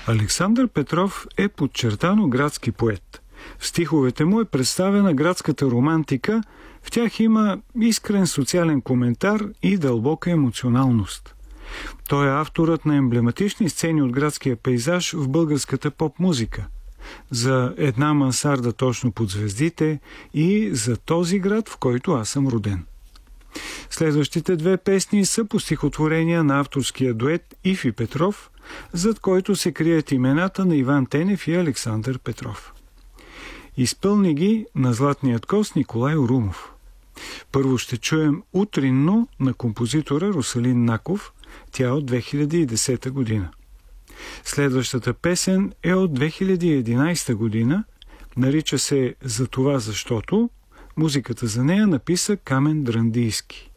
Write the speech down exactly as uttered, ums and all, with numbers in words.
Александър Петров е подчертано градски поет. В стиховете му е представена градската романтика, в тях има искрен социален коментар и дълбока емоционалност. Той е авторът на емблематични сцени от градския пейзаж в българската поп-музика. За една мансарда точно под звездите и за този град, в който аз съм роден. Следващите две песни са по стихотворения на авторския дует Ив и Петров, зад който се крият имената на Иван Тенев и Александър Петров. Изпълни ги на златният кост Николай Орумов. Първо ще чуем Утринно на композитора Русалин Наков, тя от две хиляди и десета година. Следващата песен е от две хиляди и единадесета година, нарича се "За това защото", музиката за нея написа Камен Драндийски.